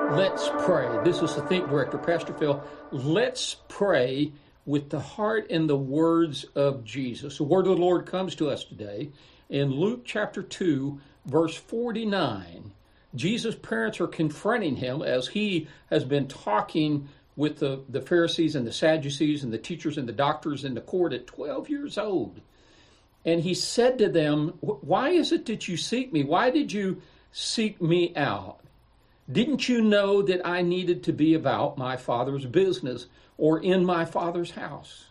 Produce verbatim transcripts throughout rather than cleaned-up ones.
Let's pray. This is the Think Director, Pastor Phil. Let's pray with the heart and the words of Jesus. The word of the Lord comes to us today in Luke chapter two, verse forty-nine. Jesus' parents are confronting him as he has been talking with the, the Pharisees and the Sadducees and the teachers and the doctors in the court at twelve years old. And he said to them, "Why is it that you seek me? Why did you seek me out? Didn't you know that I needed to be about my Father's business or in my Father's house?"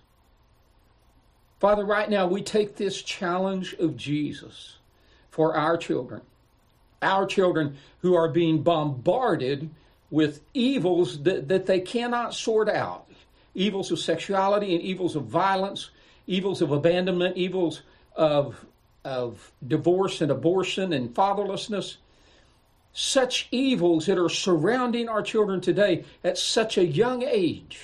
Father, right now we take this challenge of Jesus for our children, our children who are being bombarded with evils that, that they cannot sort out, evils of sexuality and evils of violence, evils of abandonment, evils of, of divorce and abortion and fatherlessness. Such evils that are surrounding our children today at such a young age.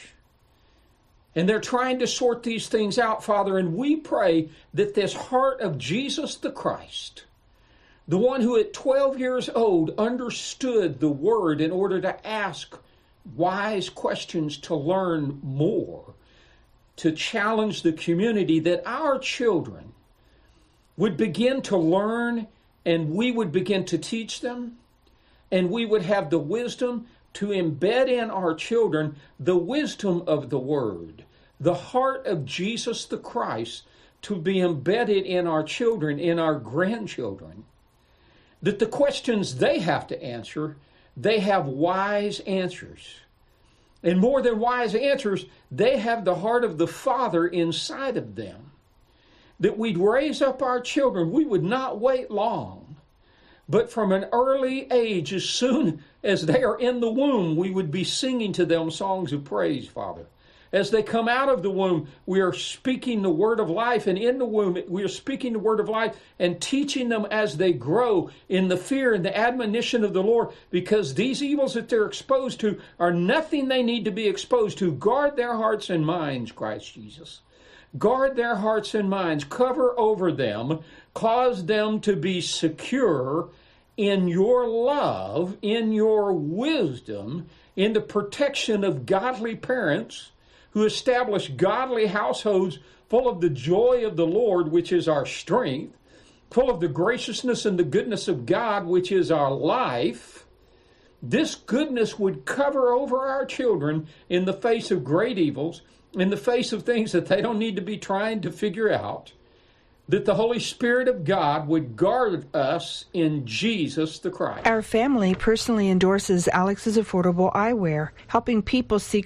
And they're trying to sort these things out, Father, and we pray that this heart of Jesus the Christ, the one who at twelve years old understood the word in order to ask wise questions to learn more, to challenge the community, that our children would begin to learn and we would begin to teach them. And we would have the wisdom to embed in our children the wisdom of the Word, the heart of Jesus the Christ, to be embedded in our children, in our grandchildren. That the questions they have to answer, they have wise answers. And more than wise answers, they have the heart of the Father inside of them. That we'd raise up our children, we would not wait long. But from an early age, as soon as they are in the womb, we would be singing to them songs of praise, Father. As they come out of the womb, we are speaking the word of life. And in the womb, we are speaking the word of life and teaching them as they grow in the fear and the admonition of the Lord. Because these evils that they're exposed to are nothing they need to be exposed to. Guard their hearts and minds, Christ Jesus. Guard their hearts and minds. Cover over them. Cause them to be secure in your love, in your wisdom, in the protection of godly parents who establish godly households full of the joy of the Lord, which is our strength, full of the graciousness and the goodness of God, which is our life. This goodness would cover over our children in the face of great evils, in the face of things that they don't need to be trying to figure out. That the Holy Spirit of God would guard us in Jesus the Christ. Our family personally endorses Alex's Affordable Eyewear, helping people see